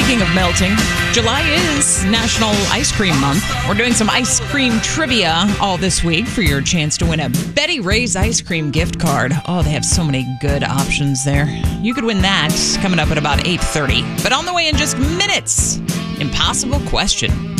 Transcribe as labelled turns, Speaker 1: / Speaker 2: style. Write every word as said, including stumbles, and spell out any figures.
Speaker 1: Speaking of melting, July is National Ice Cream Month. We're doing some ice cream trivia all this week for your chance to win a Betty Ray's ice cream gift card. Oh, they have so many good options there. You could win that coming up at about eight thirty. But on the way in just minutes, impossible question.